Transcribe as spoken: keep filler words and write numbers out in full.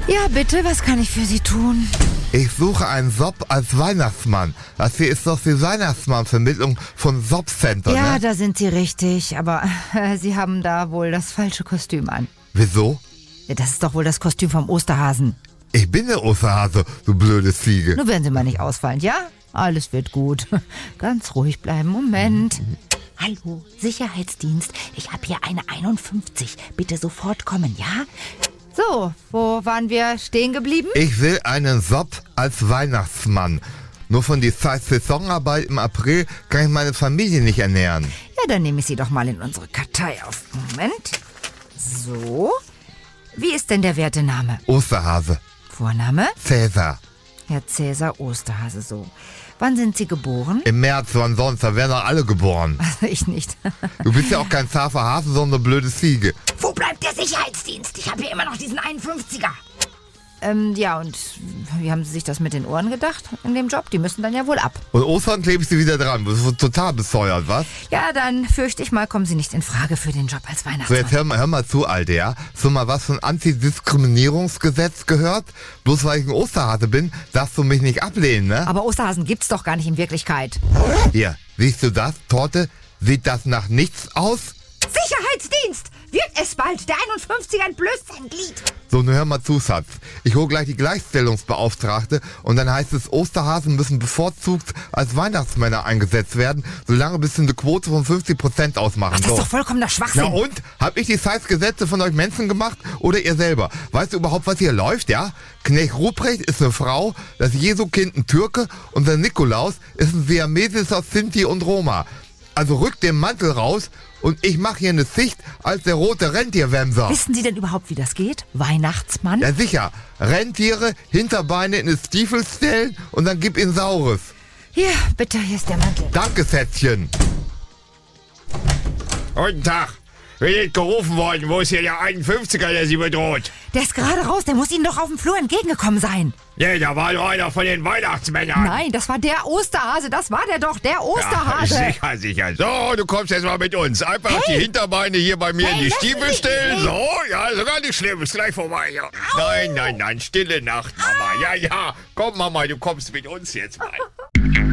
Ja, bitte, was kann ich für Sie tun? Ich suche einen Job als Weihnachtsmann. Das hier ist doch die Weihnachtsmannvermittlung von Jobcenter, Ja, ne? da sind Sie richtig, aber äh, Sie haben da wohl das falsche Kostüm an. Wieso? Ja, das ist doch wohl das Kostüm vom Osterhasen. Ich bin der Osterhase, du blöde Ziege. Nur werden Sie mal nicht ausfallen, ja? Alles wird gut. Ganz ruhig bleiben, Moment. Hallo, Sicherheitsdienst. Ich habe hier eine einundfünfzig. Bitte sofort kommen, ja? So, wo waren wir stehen geblieben? Ich will einen Job als Weihnachtsmann. Nur von die Zeit Saisonarbeit im April kann ich meine Familie nicht ernähren. Ja, dann nehme ich Sie doch mal in unsere Kartei auf. Moment. So. Wie ist denn der Wertename? Osterhase. Vorname? Cäsar. Herr Cäsar Osterhase, so. Wann sind Sie geboren? Im März, wann sonst? Da wären doch alle geboren. Also ich nicht. Du bist ja auch kein zarfer Hase, sondern eine blöde Ziege. Wo bleibt der Sicherheitsdienst? Ich habe hier immer noch diesen einundfünfziger. Ähm, ja, und wie haben Sie sich das mit den Ohren gedacht in dem Job? Die müssen dann ja wohl ab. Und Ostern klebe ich sie wieder dran. Das ist total besäuert, was? Ja, dann fürchte ich mal, kommen Sie nicht in Frage für den Job als So, Weihnachtsmann. jetzt hör mal, hör mal zu, Alter, ja? Hast du mal was von Antidiskriminierungsgesetz gehört? Bloß weil ich ein Osterhase bin, darfst du mich nicht ablehnen, ne? Aber Osterhasen gibt's doch gar nicht in Wirklichkeit. Hier, siehst du das, Torte? Sieht das nach nichts aus? Sicherheitsdienst! Wird es bald? Der einundfünfziger entblößt sein Glied. So, nun hör mal zu, Schatz. Ich hol gleich die Gleichstellungsbeauftragte und dann heißt es, Osterhasen müssen bevorzugt als Weihnachtsmänner eingesetzt werden, solange bis sie eine Quote von fünfzig Prozent ausmachen. Ach, das So. ist doch vollkommener Schwachsinn. Na und? Hab ich die Scheißgesetze von euch Menschen gemacht oder ihr selber? Weißt du überhaupt, was hier läuft, ja? Knecht Ruprecht ist eine Frau, das Jesu-Kind ein Türke und der Nikolaus ist ein Siamesis aus Sinti und Roma. Also rückt den Mantel raus und ich mache hier eine Sicht als der rote Rentierwämser. Wissen Sie denn überhaupt, wie das geht? Weihnachtsmann? Ja sicher, Rentiere, Hinterbeine in eine Stiefel stellen und dann gib ihnen Saures. Hier, bitte, hier ist der Mantel. Danke, Sätzchen. Guten Tag. Wir sind gerufen worden. Wo ist hier der einundfünfziger, der Sie bedroht? Der ist gerade raus, der muss Ihnen doch auf dem Flur entgegengekommen sein. Nee, da war doch einer von den Weihnachtsmännern. Nein, das war der Osterhase, das war der doch, der Ja, Osterhase. sicher, sicher. So, du kommst jetzt mal mit uns. Einfach Hey. die Hinterbeine hier bei mir Hey, in die lassen Stiefel Sie- stellen. Hey. So, ja, ist gar nicht schlimm. Ist gleich vorbei. Ja. Nein, nein, nein. Stille Nacht, Mama. Ja, ja. Komm, Mama, du kommst mit uns jetzt mal.